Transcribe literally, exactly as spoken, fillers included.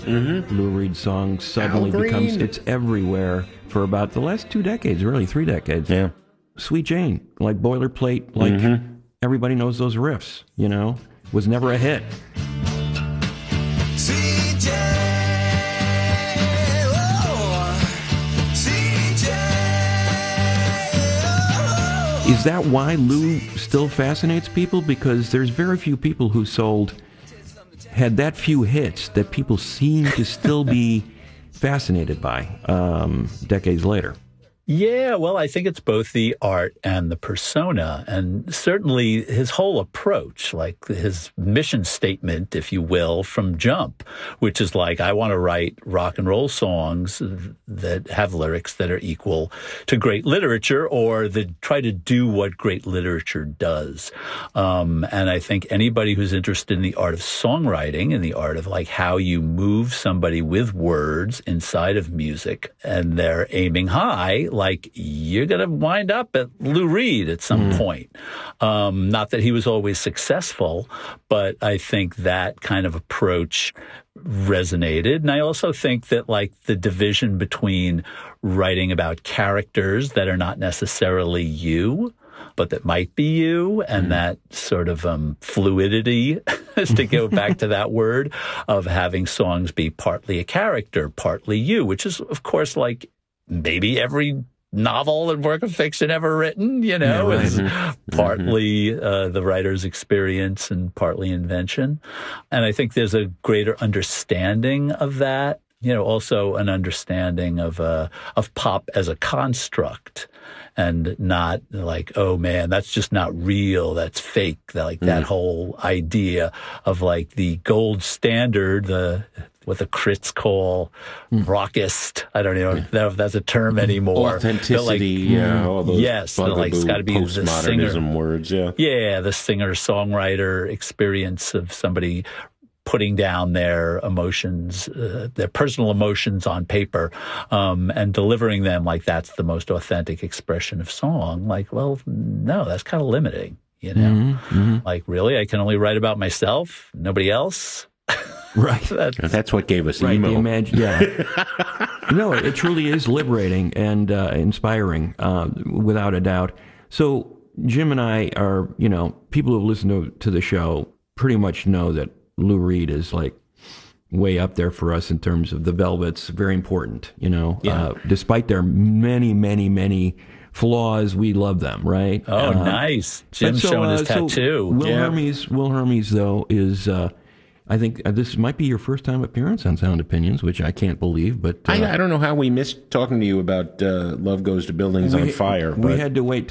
Mm-hmm. Lou Reed song suddenly Al Green. becomes, it's everywhere for about the last two decades, really, three decades. Yeah. Sweet Jane, like boilerplate, like Mm-hmm. everybody knows those riffs, you know, was never a hit. Sweet Jane, oh, Sweet Jane, oh. Is that why Lou still fascinates people? Because there's very few people who sold, had that few hits that people seem to still be fascinated by um, decades later. Yeah, well, I think it's both the art and the persona, and certainly his whole approach, like his mission statement, if you will, from Jump, which is like, I want to write rock and roll songs that have lyrics that are equal to great literature, or that try to do what great literature does. Um, and I think anybody who's interested in the art of songwriting and the art of like how you move somebody with words inside of music, and they're aiming high, like you're going to wind up at Lou Reed at some mm. point. Um, not that he was always successful, but I think that kind of approach resonated. And I also think that like the division between writing about characters that are not necessarily you, but that might be you, and mm. that sort of um, fluidity, to go back to that word, of having songs be partly a character, partly you, which is, of course, like maybe every novel and work of fiction ever written, you know, yeah, right. is mm-hmm. partly uh, the writer's experience and partly invention. And I think there's a greater understanding of that, you know, also an understanding of uh, of pop as a construct, and not like, oh man, that's just not real, that's fake. Like mm. that whole idea of like the gold standard, the what the crits call mm. rockist. I don't even know if that's a term anymore. Authenticity, like, yeah. All those yes, like it's got to be the singer words, yeah. Yeah, the singer-songwriter experience of somebody putting down their emotions, uh, their personal emotions on paper, um, and delivering them like that's the most authentic expression of song. Like, well, no, that's kind of limiting, you know? Mm-hmm, mm-hmm. Like, really? I can only write about myself, nobody else? Right. that's, that's what gave us right, emo. The imag- yeah. No, it truly is liberating and uh, inspiring, uh, without a doubt. So Jim and I are, you know, people who listen to, to the show pretty much know that Lou Reed is like way up there for us in terms of the Velvets. Very important, you know. Yeah. Uh, despite their many, many, many flaws, we love them, right? Oh, uh, nice. Jim's so, showing his uh, so tattoo. Will yeah. Hermes, Will Hermes, though, is uh, I think uh, this might be your first time appearance on Sound Opinions, which I can't believe. But uh, I, I don't know how we missed talking to you about uh, Love Goes to Buildings we, on Fire. We but. had to wait